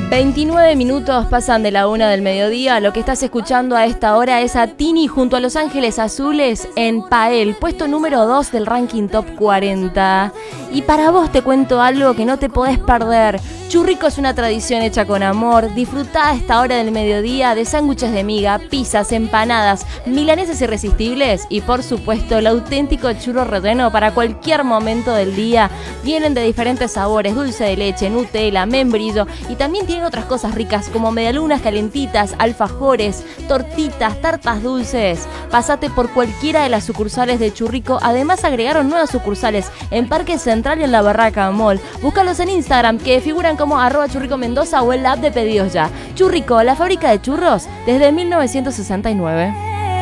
29 minutos pasan de la 1 del mediodía. Lo que estás escuchando a esta hora es a Tini junto a Los Ángeles Azules en Pael, puesto número 2 del ranking Top 40. Y para vos te cuento algo que no te podés perder. Churrico es una tradición hecha con amor. Disfrutá a esta hora del mediodía de sándwiches de miga, pizzas, empanadas, milanesas irresistibles y por supuesto el auténtico churro relleno para cualquier momento del día. Vienen de diferentes sabores, dulce de leche, Nutella, membrillo y también tienen otras cosas ricas como medialunas calentitas, alfajores, tortitas, tartas dulces. Pásate por cualquiera de las sucursales de Churrico. Además agregaron nuevas sucursales en Parque Central y en la Barraca Mall. Búscalos en Instagram que figuran como @churricomendoza o en la app de pedidos ya. Churrico, la fábrica de churros desde 1969.